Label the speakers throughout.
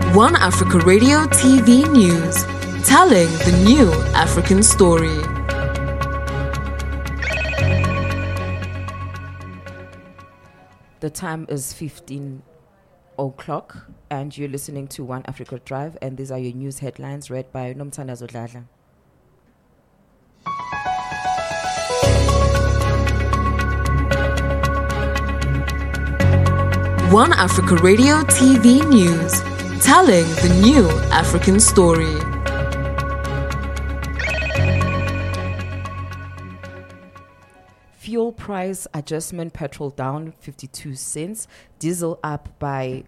Speaker 1: One Africa Radio TV News, telling the new African story.
Speaker 2: The time is 15 o'clock and you're listening to One Africa Drive, and these are your news headlines read by Nomthanda Zodladla.
Speaker 1: One Africa Radio TV News, telling the new African story.
Speaker 2: Fuel price adjustment: petrol down 52 cents, diesel up by.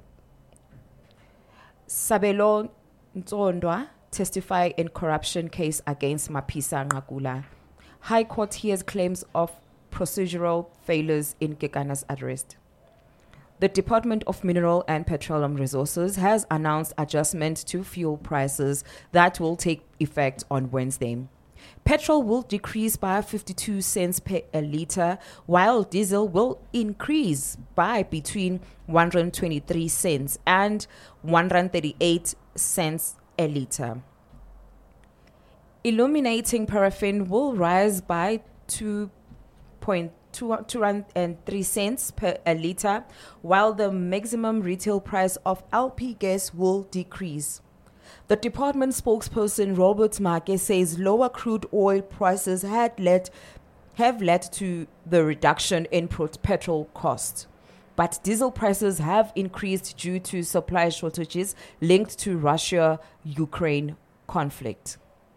Speaker 2: Sabelo Ntsondwa testify in corruption case against Mapisa Nqakula. High Court hears claims of procedural failures in Kekana's arrest. The Department of Mineral and Petroleum Resources has announced adjustment to fuel prices that will take effect on Wednesday. Petrol will decrease by 52 cents per litre, while diesel will increase by between 123 cents and 138 cents a litre. Illuminating paraffin will rise by 2.203 cents per litre, while the maximum retail price of LP gas will decrease. The department spokesperson Robert Make says lower crude oil prices have led to the reduction in petrol cost. But diesel prices have increased due to supply shortages linked to Russia-Ukraine conflict.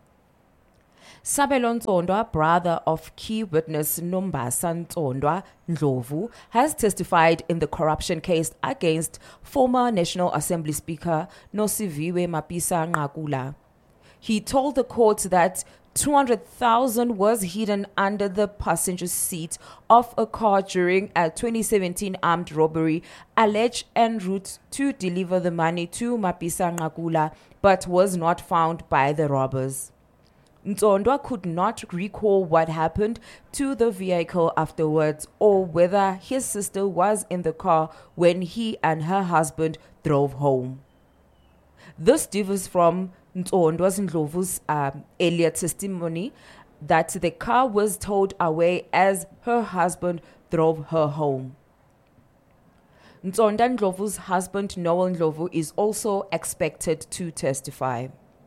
Speaker 2: Sabelo Ntsondwa, brother of key witness Nombasa Ntsondwa Ndlovu, has testified in the corruption case against former National Assembly Speaker Nosiviwe Mapisa Nqakula. He told the court that 200,000 was hidden under the passenger seat of a car during a 2017 armed robbery alleged en route to deliver the money to Mapisa Nqakula, but was not found by the robbers. Ntsondwa could not recall what happened to the vehicle afterwards or whether his sister was in the car when he and her husband drove home. This differs from Ntsondwa's Ndlovu's earlier testimony that the car was towed away as her husband drove her home. Ntsondwa Ndlovu's husband, Noel Ndlovu, is also expected to testify.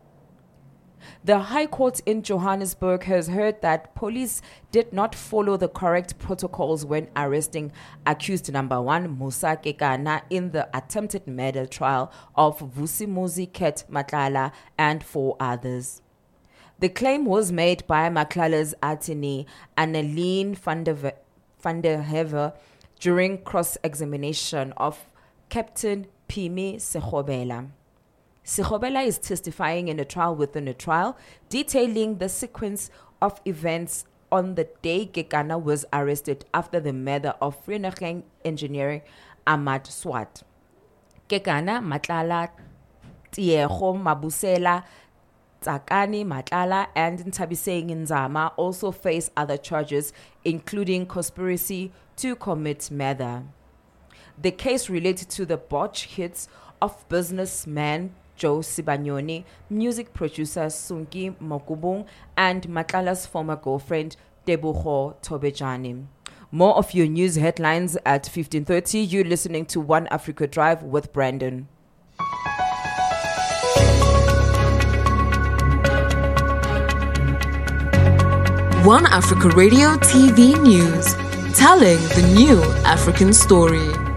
Speaker 2: The High Court in Johannesburg has heard that police did not follow the correct protocols when arresting accused number 1 Musa Kekana in the attempted murder trial of Vusimuzi Ket Matlala and 4 others. The claim was made by Matlala's attorney Anneline van der Heever during cross-examination of Captain Phumi Sekgobela. Sekgobela is testifying in a trial within a trial, detailing the sequence of events on the day Kekana was arrested after the murder of Vereeniging engineer Ahmad Swart. Kekana, Matlala, Tiego, Mabusela, Tsakani, Matlala, and Ntabiseng Nzama also face other charges, including conspiracy to commit murder. The case related to the botched hits of businessman Joe Sibanyoni, music producer Sunki Mokubung, and Matlala's former girlfriend Tebogo Tobejani. More of your news headlines at 15:30. You're listening to One Africa Drive with Brandon.
Speaker 1: One Africa Radio TV News, telling the new African story.